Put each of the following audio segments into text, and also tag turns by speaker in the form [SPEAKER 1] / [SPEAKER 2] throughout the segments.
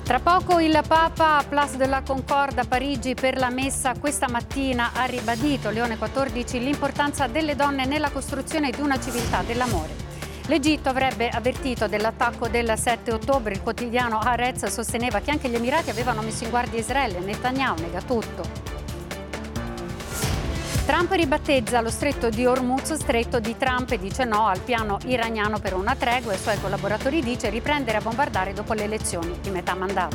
[SPEAKER 1] Tra poco il Papa a Place de la Concorde a Parigi per la messa. Questa mattina ha ribadito Leone XIV l'importanza delle donne nella costruzione di una civiltà dell'amore. L'Egitto avrebbe avvertito dell'attacco del 7 ottobre. Il quotidiano Haaretz sosteneva che anche gli Emirati avevano messo in guardia Israele. Netanyahu nega tutto. Trump ribattezza lo stretto di Hormuz stretto di Trump e dice no al piano iraniano per una tregua. I suoi collaboratori dice riprendere a bombardare dopo le elezioni di metà mandato.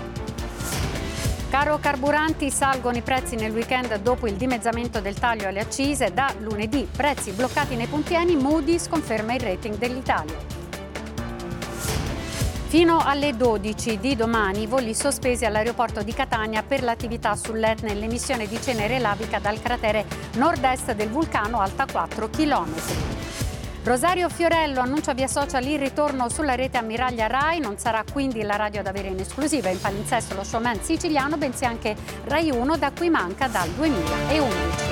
[SPEAKER 1] Caro carburanti, salgono i prezzi nel weekend dopo il dimezzamento del taglio alle accise. Da lunedì prezzi bloccati nei punti Moody's conferma il rating dell'Italia. Fino alle 12 di domani voli sospesi all'aeroporto di Catania per l'attività sull'Etna e l'emissione di cenere lavica dal cratere nord-est del vulcano alta 4 km. Rosario Fiorello annuncia via social il ritorno sulla rete ammiraglia Rai. Non sarà quindi la radio ad avere in esclusiva in palinsesto lo showman siciliano, bensì anche Rai 1, da cui manca dal 2011.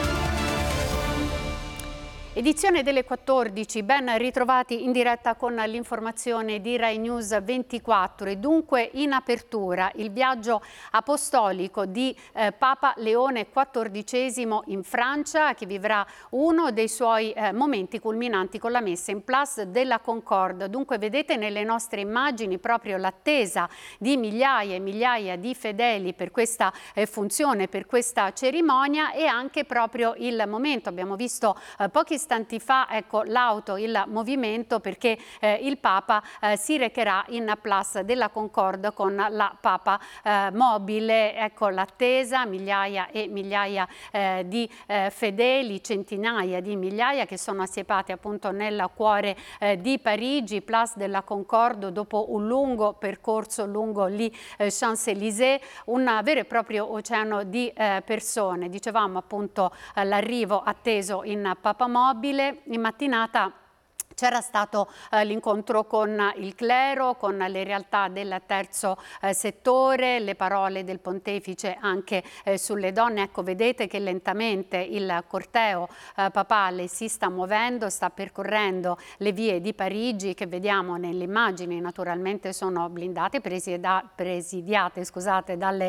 [SPEAKER 1] Edizione delle 14, ben ritrovati in diretta con l'informazione di Rai News 24 e dunque in apertura il viaggio apostolico di Papa Leone XIV in Francia, che vivrà uno dei suoi momenti culminanti con la messa in Place de la Concorde. Dunque vedete nelle nostre immagini proprio l'attesa di migliaia e migliaia di fedeli per questa funzione, per questa cerimonia, e anche proprio il momento. Abbiamo visto pochi istanti fa, ecco, l'auto, il movimento, perché il Papa si recherà in Place de la Concorde con la Papa mobile. Ecco l'attesa, migliaia e migliaia di fedeli, centinaia di migliaia che sono assiepati appunto nel cuore di Parigi, Place de la Concorde, dopo un lungo percorso lungo gli Champs-Élysées, un vero e proprio oceano di persone. Dicevamo appunto l'arrivo atteso in Papa mobile. In mattinata c'era stato l'incontro con il clero, con le realtà del terzo settore, le parole del pontefice anche sulle donne. Ecco, vedete che lentamente il corteo papale si sta muovendo, sta percorrendo le vie di Parigi, che vediamo nelle immagini, naturalmente sono blindate, presidiate dalle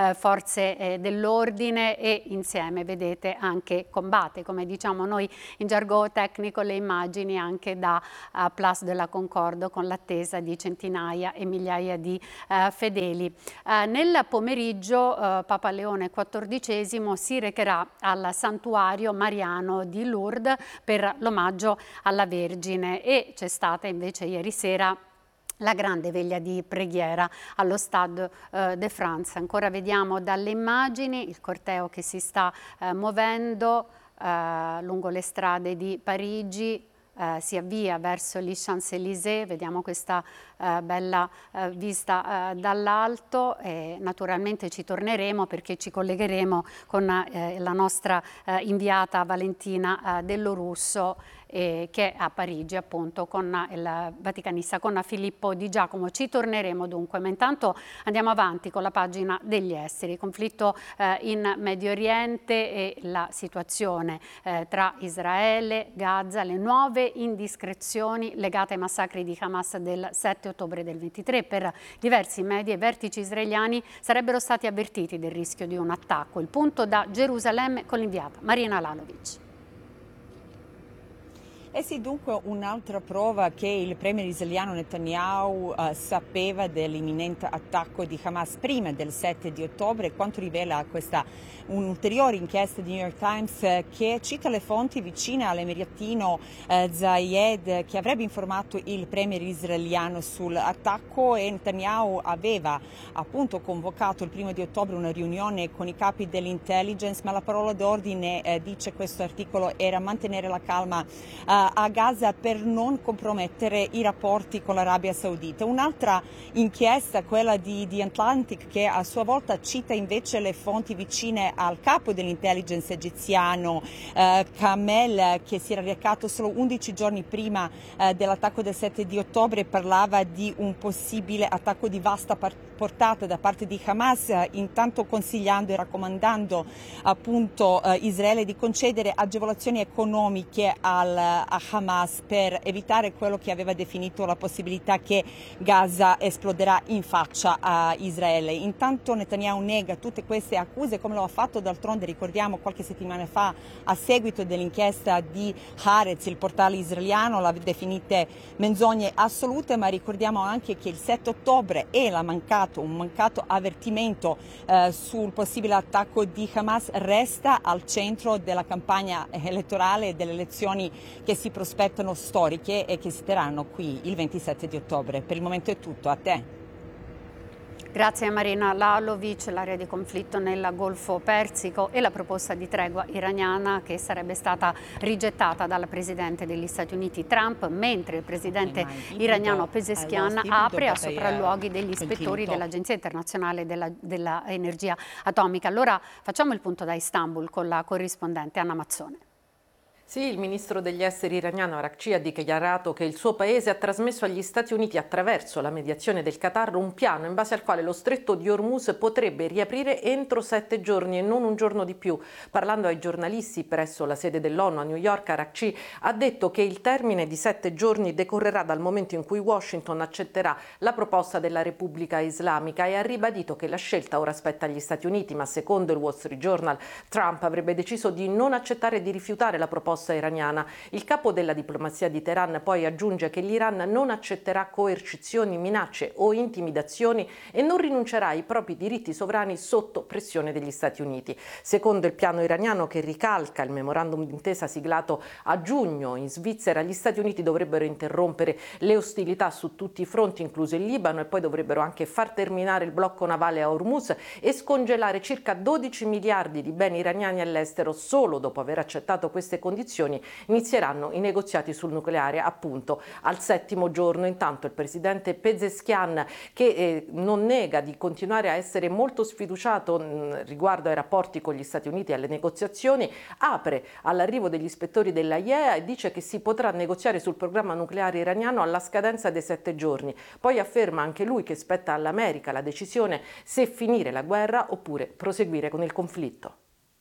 [SPEAKER 1] forze dell'ordine, e insieme, vedete, anche combatte, come diciamo noi in gergo tecnico, le immagini anche da Place de la Concorde, con l'attesa di centinaia e migliaia di fedeli. Nel pomeriggio Papa Leone XIV si recherà al santuario mariano di Lourdes per l'omaggio alla Vergine, e c'è stata invece ieri sera la grande veglia di preghiera allo Stade de France. Ancora vediamo dalle immagini il corteo che si sta muovendo lungo le strade di Parigi. Si avvia verso gli Champs-Élysées, vediamo questa bella vista dall'alto, e naturalmente ci torneremo perché ci collegheremo con la nostra inviata Valentina Dellorusso, che è a Parigi appunto con il vaticanista, con Filippo Di Giacomo. Ci torneremo dunque, ma intanto andiamo avanti con la pagina degli esteri. Il conflitto in Medio Oriente e la situazione tra Israele, Gaza, le nuove indiscrezioni legate ai massacri di Hamas del 7 ottobre del 23. Per diversi media i vertici israeliani sarebbero stati avvertiti del rischio di un attacco. Il punto da Gerusalemme con l'inviata Marina Lalovic.
[SPEAKER 2] Eh sì, dunque un'altra prova che il premier israeliano Netanyahu sapeva dell'imminente attacco di Hamas prima del 7 di ottobre, quanto rivela un'ulteriore inchiesta di New York Times che cita le fonti vicine all'emiratino Zayed, che avrebbe informato il premier israeliano sull'attacco, e Netanyahu aveva appunto convocato il 1 di ottobre una riunione con i capi dell'intelligence, ma la parola d'ordine, dice questo articolo, era mantenere la calma a Gaza per non compromettere i rapporti con l'Arabia Saudita. Un'altra inchiesta, quella di The Atlantic, che a sua volta cita invece le fonti vicine al capo dell'intelligence egiziano Kamel, che si era recato solo 11 giorni prima dell'attacco del 7 di ottobre, parlava di un possibile attacco di vasta portata da parte di Hamas, intanto consigliando e raccomandando appunto Israele di concedere agevolazioni economiche al a Hamas per evitare quello che aveva definito la possibilità che Gaza esploderà in faccia a Israele. Intanto Netanyahu nega tutte queste accuse, come lo ha fatto d'altronde, ricordiamo, qualche settimana fa a seguito dell'inchiesta di Haaretz, il portale israeliano, l'ha definite menzogne assolute, ma ricordiamo anche che il 7 ottobre un mancato avvertimento sul possibile attacco di Hamas resta al centro della campagna elettorale e delle elezioni che si prospettano storiche e che si terranno qui il 27 di ottobre. Per il momento è tutto, a te.
[SPEAKER 1] Grazie Marina. Lalovic, l'area di conflitto nel Golfo Persico e la proposta di tregua iraniana che sarebbe stata rigettata dal presidente degli Stati Uniti Trump, mentre il presidente iraniano Pezeshkian apre a sopralluoghi degli ispettori dell'Agenzia Internazionale dell'Energia Atomica. Allora facciamo il punto da Istanbul con la corrispondente Anna Mazzone.
[SPEAKER 3] Sì, il ministro degli esteri iraniano Arakci ha dichiarato che il suo paese ha trasmesso agli Stati Uniti, attraverso la mediazione del Qatar, un piano in base al quale lo stretto di Hormuz potrebbe riaprire entro 7 giorni e non un giorno di più. Parlando ai giornalisti presso la sede dell'ONU a New York, Arakci ha detto che il termine di 7 giorni decorrerà dal momento in cui Washington accetterà la proposta della Repubblica Islamica e ha ribadito che la scelta ora spetta agli Stati Uniti, ma secondo il Wall Street Journal Trump avrebbe deciso di non accettare e di rifiutare la proposta iraniana. Il capo della diplomazia di Teheran poi aggiunge che l'Iran non accetterà coercizioni, minacce o intimidazioni e non rinuncerà ai propri diritti sovrani sotto pressione degli Stati Uniti. Secondo il piano iraniano, che ricalca il memorandum d'intesa siglato a giugno in Svizzera, gli Stati Uniti dovrebbero interrompere le ostilità su tutti i fronti, incluso il Libano, e poi dovrebbero anche far terminare il blocco navale a Hormuz e scongelare circa 12 miliardi di beni iraniani all'estero. Solo dopo aver accettato queste condizioni inizieranno i negoziati sul nucleare, appunto al 7° giorno. Intanto il presidente Pezeshkian, che non nega di continuare a essere molto sfiduciato riguardo ai rapporti con gli Stati Uniti e alle negoziazioni, apre all'arrivo degli ispettori dell'AIEA e dice che si potrà negoziare sul programma nucleare iraniano alla scadenza dei 7 giorni. Poi afferma anche lui che spetta all'America la decisione se finire la guerra oppure proseguire con il conflitto.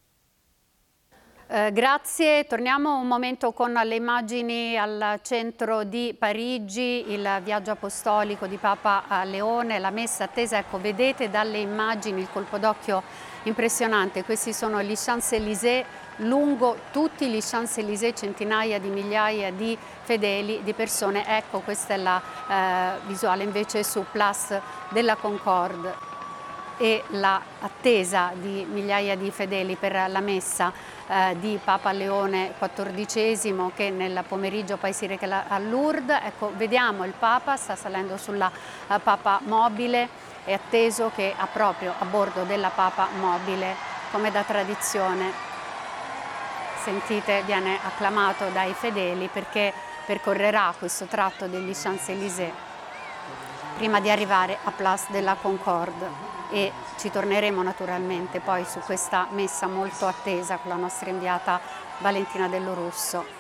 [SPEAKER 1] Grazie, torniamo un momento con le immagini al centro di Parigi, il viaggio apostolico di Papa Leone, la messa attesa. Ecco, vedete dalle immagini il colpo d'occhio impressionante. Questi sono gli Champs-Élysées, lungo tutti gli Champs-Élysées centinaia di migliaia di fedeli, di persone. Ecco, questa è la visuale invece su Place de la Concorde e l'attesa di migliaia di fedeli per la messa di Papa Leone XIV, che nel pomeriggio poi si reca a Lourdes. Ecco, vediamo il Papa, sta salendo sulla Papa Mobile, è atteso che proprio a bordo della Papa Mobile, come da tradizione, sentite, viene acclamato dai fedeli perché percorrerà questo tratto degli Champs-Élysées prima di arrivare a Place de la Concorde. E ci torneremo naturalmente poi su questa messa molto attesa con la nostra inviata Valentina Dello Russo.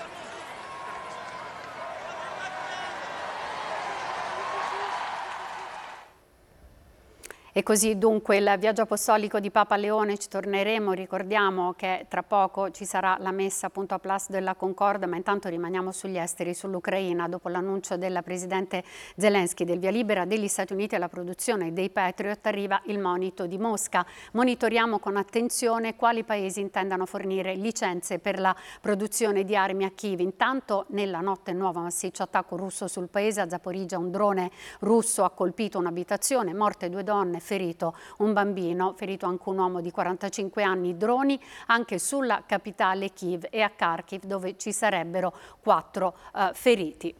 [SPEAKER 1] E così dunque il viaggio apostolico di Papa Leone, ci torneremo, ricordiamo che tra poco ci sarà la messa appunto a Place de la Concorde, ma intanto rimaniamo sugli esteri, sull'Ucraina. Dopo l'annuncio della presidente Zelensky del via libera degli Stati Uniti alla produzione dei Patriot, arriva il monito di Mosca. Monitoriamo con attenzione quali paesi intendano fornire licenze per la produzione di armi a Kiev. Intanto nella notte nuovo massiccio attacco russo sul paese, a Zaporizia un drone russo ha colpito un'abitazione, morte 2 donne, ferito un bambino, ferito anche un uomo di 45 anni. Droni anche sulla capitale Kiev e a Kharkiv, dove ci sarebbero 4 feriti.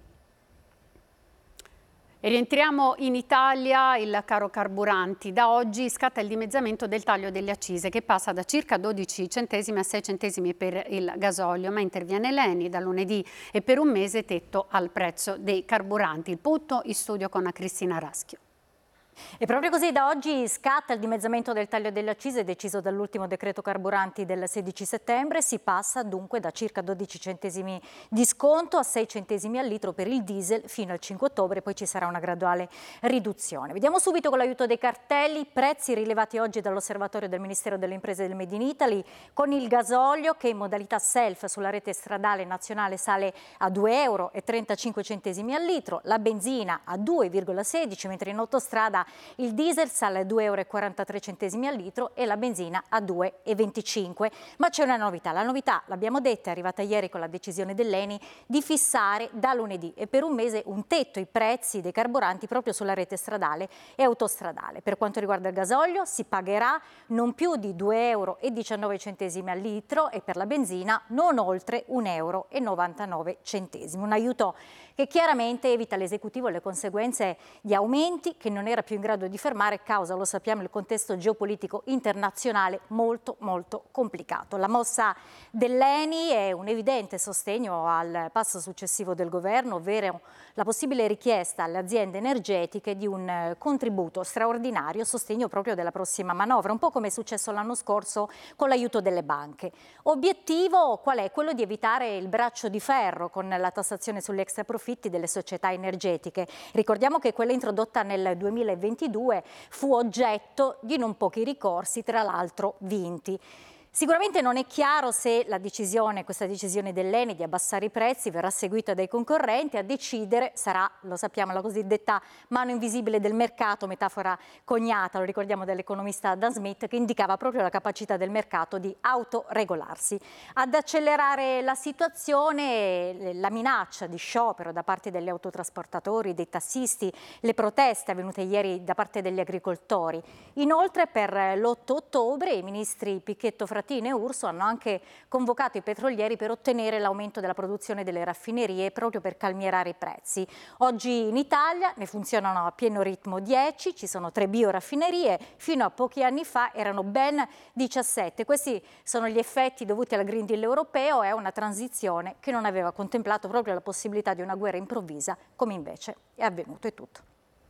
[SPEAKER 1] E rientriamo in Italia, il caro carburanti. Da oggi scatta il dimezzamento del taglio delle accise, che passa da circa 12 centesimi a 6 centesimi per il gasolio, ma interviene l'ENI da lunedì e per un mese tetto al prezzo dei carburanti. Il punto in studio con Cristina Raschio.
[SPEAKER 4] E proprio così da oggi scatta il dimezzamento del taglio delle accise deciso dall'ultimo decreto carburanti del 16 settembre. Si passa dunque da circa 12 centesimi di sconto a 6 centesimi al litro per il diesel fino al 5 ottobre, poi ci sarà una graduale riduzione. Vediamo subito con l'aiuto dei cartelli, prezzi rilevati oggi dall'osservatorio del Ministero delle Imprese del Made in Italy, con il gasolio che in modalità self sulla rete stradale nazionale sale a 2,35 euro al litro, la benzina a 2,16, mentre in autostrada il diesel sale a 2,43 euro al litro e la benzina a 2,25. Ma c'è una novità. La novità, l'abbiamo detta, è arrivata ieri con la decisione dell'ENI di fissare da lunedì e per un mese un tetto ai prezzi dei carburanti proprio sulla rete stradale e autostradale. Per quanto riguarda il gasolio si pagherà non più di 2,19 euro al litro e per la benzina non oltre 1,99 euro. Un aiuto che chiaramente evita all'esecutivo le conseguenze di aumenti che non era più in grado di fermare causa, lo sappiamo, il contesto geopolitico internazionale molto complicato. La mossa dell'ENI è un evidente sostegno al passo successivo del governo, ovvero la possibile richiesta alle aziende energetiche di un contributo straordinario a sostegno proprio della prossima manovra, un po' come è successo l'anno scorso con l'aiuto delle banche. Obiettivo qual è? Quello di evitare il braccio di ferro con la tassazione sugli extraprofitti delle società energetiche. Ricordiamo che quella introdotta nel 2022 fu oggetto di non pochi ricorsi, tra l'altro vinti. Sicuramente non è chiaro se questa decisione dell'ENI di abbassare i prezzi verrà seguita dai concorrenti. A decidere sarà, lo sappiamo, la cosiddetta mano invisibile del mercato, metafora coniata, lo ricordiamo, dell'economista Adam Smith, che indicava proprio la capacità del mercato di autoregolarsi. Ad accelerare la situazione la minaccia di sciopero da parte degli autotrasportatori, dei tassisti, le proteste avvenute ieri da parte degli agricoltori. Inoltre per l'8 ottobre i ministri Pichetto Frattini e Urso hanno anche convocato i petrolieri per ottenere l'aumento della produzione delle raffinerie proprio per calmierare i prezzi. Oggi in Italia ne funzionano a pieno ritmo 10, ci sono 3 bioraffinerie, fino a pochi anni fa erano ben 17. Questi sono gli effetti dovuti al Green Deal europeo e a una transizione che non aveva contemplato proprio la possibilità di una guerra improvvisa, come invece è avvenuto. È tutto.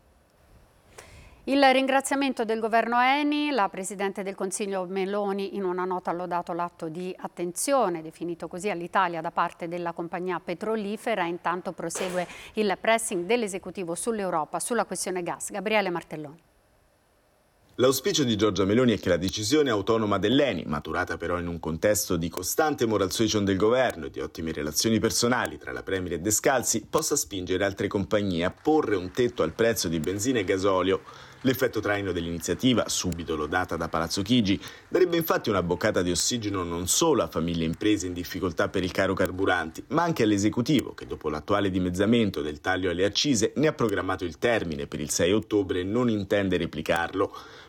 [SPEAKER 1] Il ringraziamento del governo ENI, la Presidente del Consiglio Meloni in una nota ha lodato l'atto di attenzione, definito così, all'Italia da parte della compagnia petrolifera. Intanto prosegue il pressing dell'esecutivo sull'Europa sulla questione gas. Gabriele Martelloni.
[SPEAKER 5] L'auspicio di Giorgia Meloni è che la decisione autonoma dell'ENI, maturata però in un contesto di costante moral suasion del governo e di ottime relazioni personali tra la Premier e Descalzi, possa spingere altre compagnie a porre un tetto al prezzo di benzina e gasolio. L'effetto traino dell'iniziativa, subito lodata da Palazzo Chigi, darebbe infatti una boccata di ossigeno non solo a famiglie e imprese in difficoltà per il caro carburanti, ma anche all'esecutivo che dopo l'attuale dimezzamento del taglio alle accise ne ha programmato il termine per il 6 ottobre e non intende replicarlo.